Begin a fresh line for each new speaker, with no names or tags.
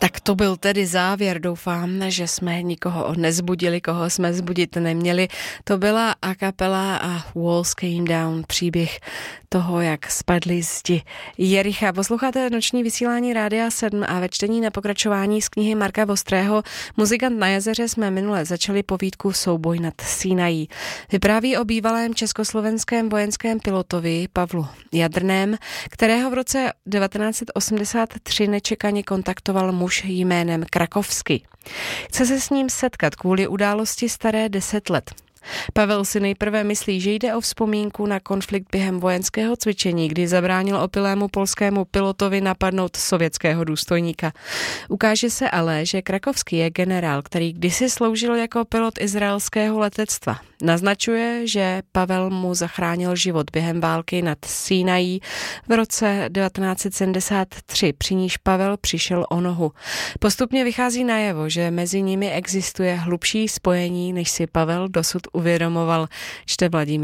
Tak to byl tedy závěr. Doufám, že jsme nikoho nezbudili, koho jsme zbudit neměli. To byla a cappella a Walls Came Down, příběh toho, jak spadly zdi Jericha. Posloucháte noční vysílání Rádia 7 a ve čtení na pokračování z knihy Marka Vostrého Muzikant na jezeře jsme minule začali povídku Souboj nad Sinají. Vypráví o bývalém československém vojenském pilotovi Pavlu Jadrném, kterého v roce 1983 nečekaně kontaktoval muž jménem Krakovský. Chce se s ním setkat kvůli události staré 10 let. Pavel si nejprve myslí, že jde o vzpomínku na konflikt během vojenského cvičení, kdy zabránil opilému polskému pilotovi napadnout sovětského důstojníka. Ukáže se ale, že Krakovský je generál, který kdysi sloužil jako pilot izraelského letectva. Naznačuje, že Pavel mu zachránil život během války nad Sinají v roce 1973, při níž Pavel přišel o nohu. Postupně vychází najevo, že mezi nimi existuje hlubší spojení, než si Pavel dosud uvědomoval, čte Vladimír